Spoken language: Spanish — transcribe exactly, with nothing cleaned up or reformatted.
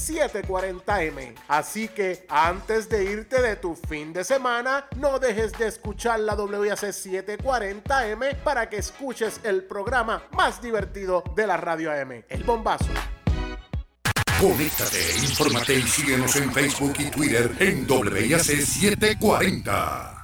setecientos cuarenta eme. Así que antes de irte de tu fin de semana, no dejes de escuchar la W A C setecientos cuarenta eme para que escuches el programa más divertido de la radio A M, El Bombazo. Conéctate, infórmate y síguenos en Facebook y Twitter en W A C setecientos cuarenta.